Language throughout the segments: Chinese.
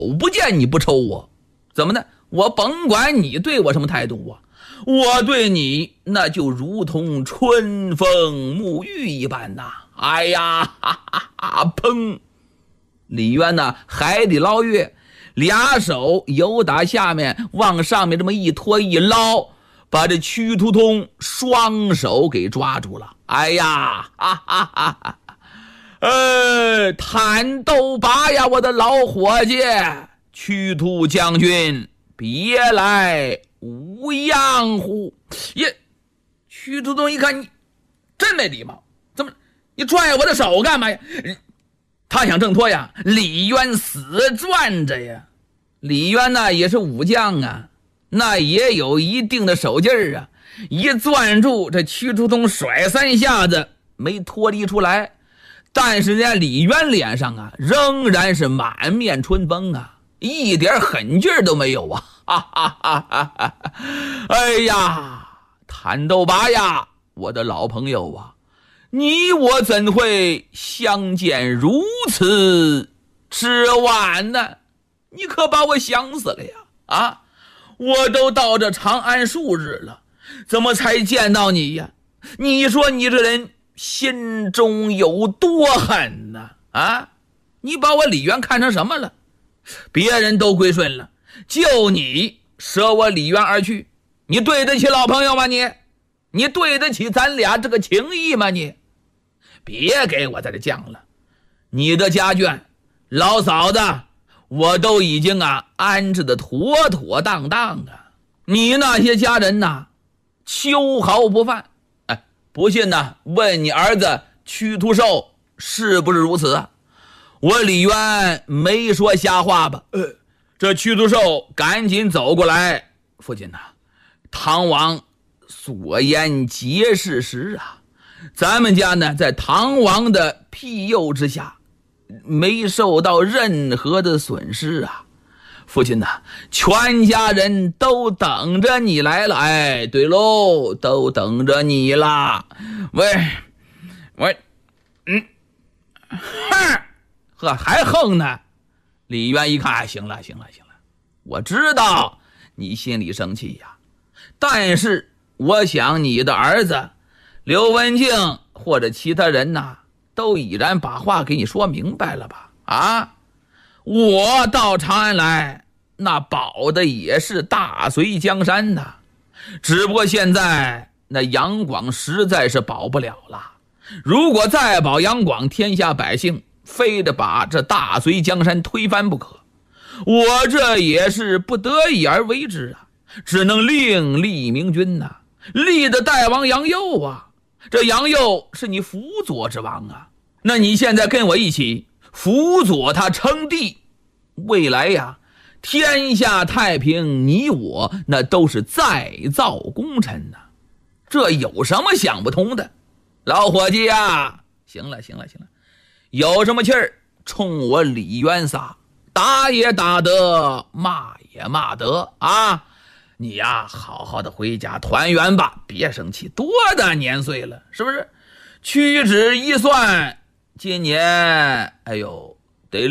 不见你不抽我，怎么呢？我甭管你对我什么态度啊，我对你那就如同春风沐浴一般呐！哎呀，哈哈哈！砰！李渊呢，海底捞月，俩手由打下面往上面这么一拖一捞，把这屈突通双手给抓住了。哎呀，哈哈哈！坦斗拔呀，我的老伙计，屈突将军，别来无恙乎？耶！屈突通一看，你真没礼貌，怎么你拽我的手干嘛呀？他想挣脱呀，李渊死攥着呀。李渊呢也是武将啊，那也有一定的手劲儿啊，一攥住这屈突通甩3下子没脱离出来，但是人家李渊脸上啊仍然是满面春风啊，一点狠劲儿都没有啊！哈哈哈哈哈！哎呀，坦斗拔呀，我的老朋友啊，你我怎会相见如此之晚呢？你可把我想死了呀！啊，我都到这长安数日了，怎么才见到你呀？你说你这人心中有多狠呢？啊，你把我李渊看成什么了？别人都归顺了，就你舍我李渊而去，你对得起老朋友吗？你对得起咱俩这个情谊吗？你别给我在这犟了，你的家眷老嫂子我都已经安置的妥妥当当啊，你那些家人呐秋毫不犯。不信呢，问你儿子屈突寿是不是如此啊？我李渊没说瞎话吧？这屈突寿赶紧走过来，父亲呐，唐王所言皆是实啊，咱们家呢在唐王的庇佑之下，没受到任何的损失啊。父亲呐，全家人都等着你来了。哎，对喽，都等着你啦。呵，还横呢。李渊一看，行了，我知道你心里生气呀，但是我想你的儿子刘文静或者其他人呐，都已然把话给你说明白了吧？啊，我到长安来，那保的也是大隋江山呐，只不过现在那杨广实在是保不了了。如果再保杨广，天下百姓非得把这大隋江山推翻不可，我这也是不得已而为之啊，只能另立明君呐，立的代王杨佑啊。这杨佑是你辅佐之王啊，那你现在跟我一起辅佐他称帝，未来呀，天下太平，你我那都是再造功臣呐，这有什么想不通的？老伙计呀，行了，有什么气儿冲我李渊撒，打也打得，骂也骂得啊！你呀，好好的回家团圆吧，别生气，多大年岁了，是不是？屈指一算，今年得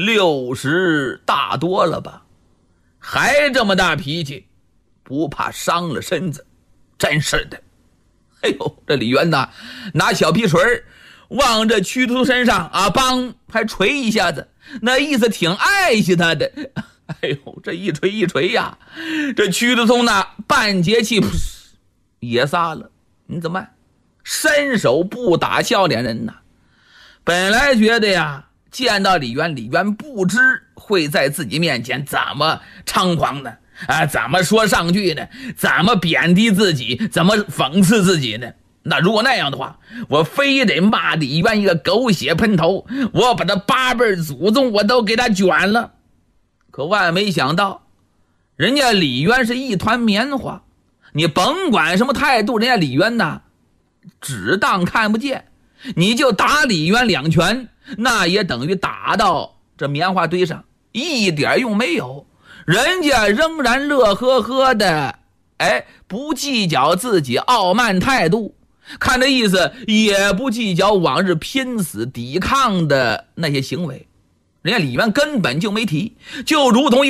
60大多了吧，还这么大脾气，不怕伤了身子，真是的。这李渊呐，拿小皮锤往这屈突身上梆还捶一下子，那意思挺爱惜他的。这一锤呀，这屈突通呢半截气也撒了。你怎么办？伸手不打笑脸人呐。本来觉得呀，见到李渊不知会在自己面前怎么猖狂呢？怎么说上句呢？怎么贬低自己？怎么讽刺自己呢？那如果那样的话，我非得骂李渊一个狗血喷头，我把他8辈祖宗我都给他卷了。可万没想到，人家李渊是一团棉花，你甭管什么态度，人家李渊呐只当看不见，你就打李渊2拳，那也等于打到这棉花堆上，一点用没有。人家仍然乐呵呵的，不计较自己傲慢态度，看这意思也不计较往日拼死抵抗的那些行为。 人家李渊根本就没提，就如同